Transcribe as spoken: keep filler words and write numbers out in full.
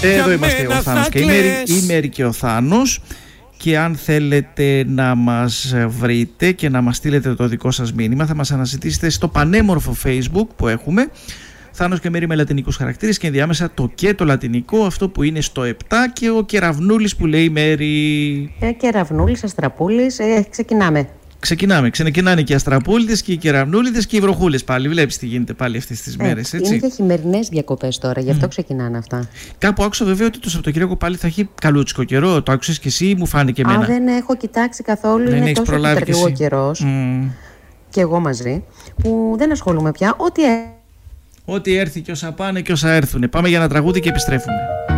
Εδώ είμαστε ο Θάνος και η Μέρη, η Μέρη και ο Θάνος. Και αν θέλετε να μας βρείτε και να μας στείλετε το δικό σας μήνυμα, θα μας αναζητήσετε στο πανέμορφο Facebook που έχουμε, Θάνος και Μέρη με λατινικούς χαρακτήρες, και ενδιάμεσα το και το λατινικό, αυτό που είναι στο επτά, και ο Κεραυνούλης που λέει Μέρη. Ε, Κεραυνούλης, Αστραπούλης, ε, ξεκινάμε. Ξεκινάμε. Ξεκινάνε και οι Αστραπούληδες και οι Κεραυνούληδες και οι Βροχούλες πάλι. Βλέπεις τι γίνεται πάλι αυτές τις μέρες, έτσι. Είναι και χειμερινές διακοπές τώρα, γι' αυτό mm. ξεκινάνε αυτά. Κάπου άκουσα βέβαια ότι το Σαββατοκύριακο πάλι θα έχει καλούτσικο καιρό. Το άκουσες και εσύ ή μου φάνηκε εμένα? Α, δεν έχω κοιτάξει καθόλου. Δεν είναι τόσο περλούγο καιρός. Mm. Και εγώ μαζί, που δεν ασχολούμαι πια. Ό,τι, Ό,τι έρθει και όσα πάνε και όσα έρθουν. Πάμε για ένα τραγούδι και επιστρέφουμε.